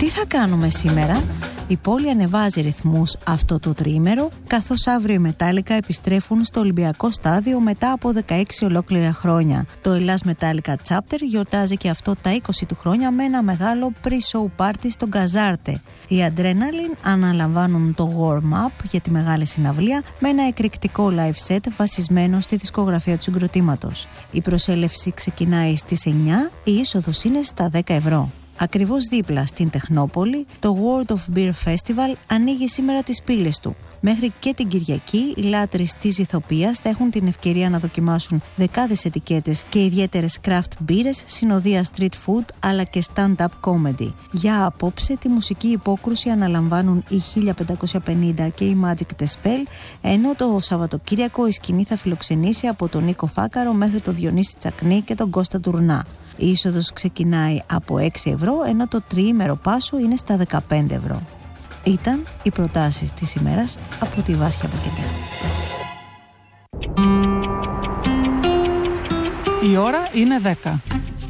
Τι θα κάνουμε σήμερα? Η πόλη ανεβάζει ρυθμούς αυτό το τριήμερο, καθώς αύριο οι Metallica επιστρέφουν στο Ολυμπιακό Στάδιο μετά από 16 ολόκληρα χρόνια. Το Ελλάς Metallica Chapter γιορτάζει και αυτό τα 20 του χρόνια με ένα μεγάλο pre-show party στο Γκαζάρτε. Οι Adrenaline αναλαμβάνουν το warm-up για τη μεγάλη συναυλία με ένα εκρηκτικό live set βασισμένο στη δισκογραφία του συγκροτήματος. Η προσέλευση ξεκινάει στις 9, η είσοδος είναι στα 10 ευρώ. Ακριβώς δίπλα στην Τεχνόπολη, το World of Beer Festival ανοίγει σήμερα τις πύλες του. Μέχρι και την Κυριακή, οι λάτρεις της ηθοποιίας θα έχουν την ευκαιρία να δοκιμάσουν δεκάδες ετικέτες και ιδιαίτερες craft μπύρες, συνοδεία street food αλλά και stand-up comedy. Για απόψε, τη μουσική υπόκρουση αναλαμβάνουν οι 1550 και η Magic the Spell, ενώ το Σαββατοκύριακο η σκηνή θα φιλοξενήσει από τον Νίκο Φάκαρο μέχρι τον Διονύση Τσακνή και τον Κώστα Τουρνά. Η είσοδος ξεκινάει από 6 ευρώ, ενώ το τριήμερο πάσο είναι στα 15 ευρώ. Ήταν οι προτάσεις της ημέρας από τη Βάσια Πακετέα. Η ώρα είναι 10.